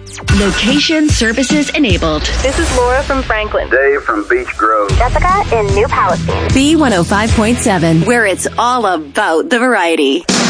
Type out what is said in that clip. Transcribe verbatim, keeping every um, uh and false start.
Location services enabled. This is Laura from Franklin. Dave from Beach Grove. Jessica in New Palestine. B one oh five point seven, where it's all about the variety.